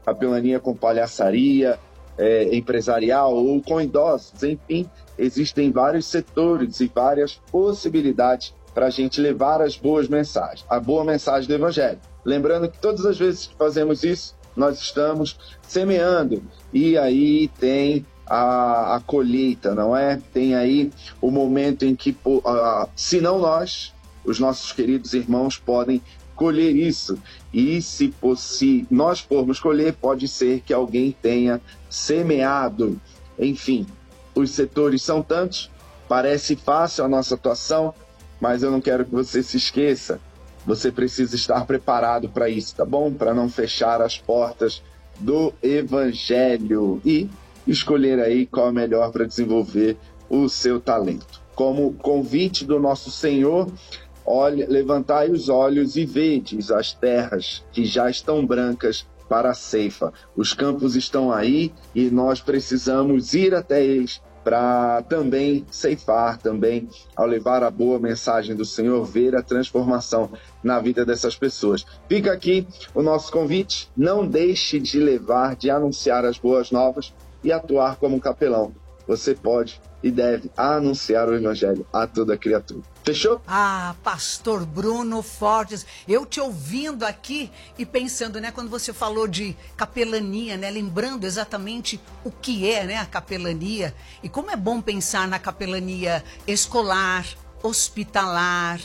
capelania com palhaçaria empresarial ou com idosos. Enfim, existem vários setores e várias possibilidades para a gente levar as boas mensagens, a boa mensagem do Evangelho. Lembrando que todas as vezes que fazemos isso, nós estamos semeando. E aí tem a colheita, não é? Tem aí o momento em que, se não nós, os nossos queridos irmãos podem colher isso. E se nós formos colher, pode ser que alguém tenha semeado. Enfim, os setores são tantos, parece fácil a nossa atuação, mas eu não quero que você se esqueça. Você precisa estar preparado para isso, tá bom? Para não fechar as portas do Evangelho e escolher aí qual é melhor para desenvolver o seu talento. Como convite do nosso Senhor, levantai os olhos e vedes as terras que já estão brancas para a ceifa. Os campos estão aí e nós precisamos ir até eles para também ceifar, também, ao levar a boa mensagem do Senhor, ver a transformação na vida dessas pessoas. Fica aqui o nosso convite, não deixe de anunciar as boas novas e atuar como capelão. Você pode e deve anunciar o Evangelho a toda criatura. Fechou? Ah, Pastor Bruno Fortes, eu te ouvindo aqui e pensando, né, quando você falou de capelania, né, lembrando exatamente o que é, né, a capelania, e como é bom pensar na capelania escolar, hospitalar,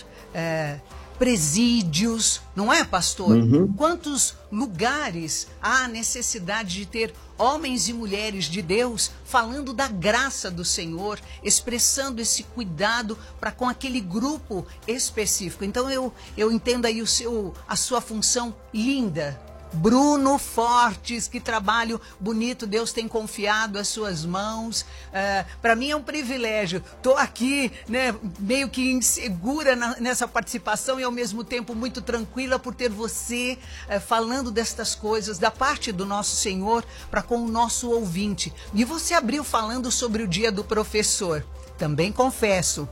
presídios, não é, pastor? Uhum. Quantos lugares há necessidade de ter homens e mulheres de Deus falando da graça do Senhor, expressando esse cuidado para com aquele grupo específico. Então eu entendo aí a sua função linda. Bruno Fortes, que trabalho bonito Deus tem confiado às suas mãos. Para mim é um privilégio. Estou aqui, né, meio que insegura nessa participação e ao mesmo tempo muito tranquila por ter você falando destas coisas da parte do nosso Senhor para com o nosso ouvinte. E você abriu falando sobre o dia do professor. Também confesso,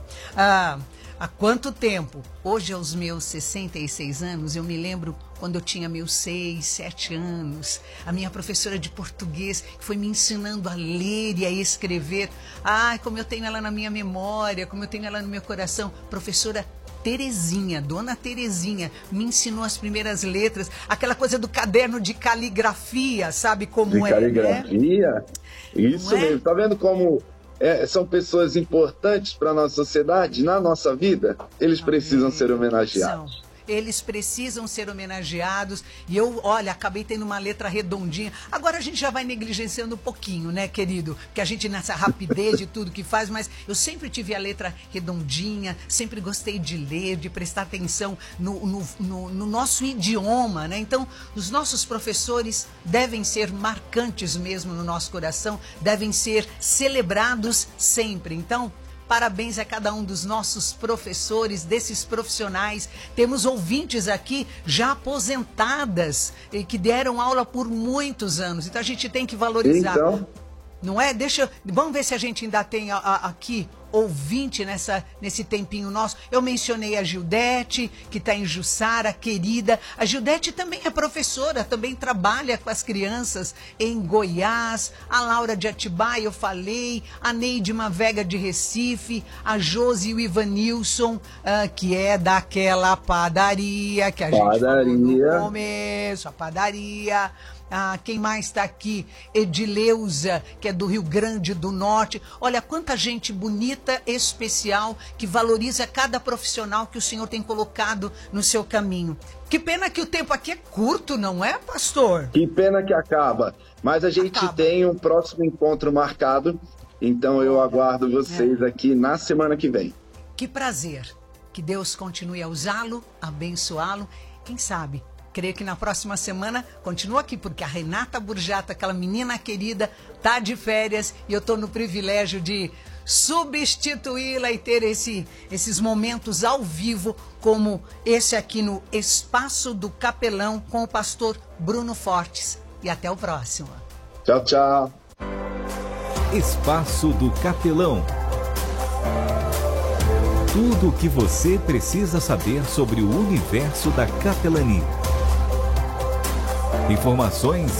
há quanto tempo? Hoje, aos meus 66 anos, eu me lembro quando eu tinha meus 6, 7 anos, a minha professora de português que foi me ensinando a ler e a escrever. Ai, como eu tenho ela na minha memória, como eu tenho ela no meu coração. Professora Terezinha, Dona Terezinha, me ensinou as primeiras letras, aquela coisa do caderno de caligrafia, sabe como de caligrafia? Né? Isso mesmo, tá vendo como... são pessoas importantes para a nossa sociedade, na nossa vida, eles precisam ser homenageados. Eles precisam ser homenageados. E eu, olha, acabei tendo uma letra redondinha. Agora a gente já vai negligenciando um pouquinho, né, querido? Porque a gente nessa rapidez de tudo que faz, mas eu sempre tive a letra redondinha, sempre gostei de ler, de prestar atenção no nosso idioma, né? Então, os nossos professores devem ser marcantes mesmo no nosso coração, devem ser celebrados sempre. Então, parabéns a cada um dos nossos professores, desses profissionais. Temos ouvintes aqui já aposentadas e que deram aula por muitos anos. Então a gente tem que valorizar. Então... Não é? Vamos ver se a gente ainda tem aqui ouvinte nesse tempinho nosso. Eu mencionei a Gildete, que está em Jussara, querida. A Gildete também é professora, também trabalha com as crianças em Goiás. A Laura de Atibaia, eu falei. A Neide Mavega de Recife. A Josi e o Ivanilson, que é daquela padaria que a gente falou no começo. A padaria. Quem mais está aqui? Edileuza, que é do Rio Grande do Norte. Olha, quanta gente bonita, especial, que valoriza cada profissional que o Senhor tem colocado no seu caminho. Que pena que o tempo aqui é curto, não é, pastor? Que pena que acaba. Mas a gente tem um próximo encontro marcado, então eu aguardo vocês aqui na semana que vem. Que prazer. Que Deus continue a usá-lo, abençoá-lo. Quem sabe... Creio que na próxima semana continua aqui, porque a Renata Burjato, aquela menina querida, tá de férias e eu tô no privilégio de substituí-la e ter esses momentos ao vivo, como esse aqui no Espaço do Capelão com o pastor Bruno Fortes. E até o próximo. Tchau, tchau. Espaço do Capelão. Tudo o que você precisa saber sobre o universo da capelania. Informações